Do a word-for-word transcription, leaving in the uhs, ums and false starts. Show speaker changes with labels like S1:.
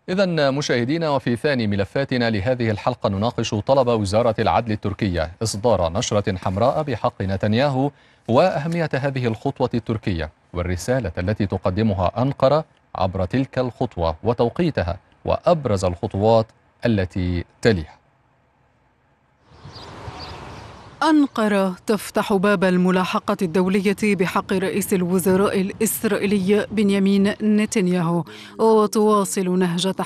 S1: إذن مشاهدينا، وفي ثاني ملفاتنا لهذه الحلقة نناقش طلب وزارة العدل التركية إصدار نشرة حمراء بحق نتنياهو وأهمية هذه الخطوة التركية والرسالة التي تقدمها أنقرة عبر تلك الخطوة وتوقيتها وأبرز الخطوات التي تليها.
S2: أنقرة تفتح باب الملاحقة الدولية بحق رئيس الوزراء الإسرائيلي بنيامين نتنياهو وتواصل نهج